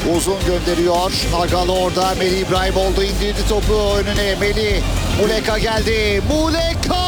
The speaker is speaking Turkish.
Uzun gönderiyor. Nagal orada. Melih İbrahimoğlu indirdi topu önüne. Melih. Muleka geldi. Muleka!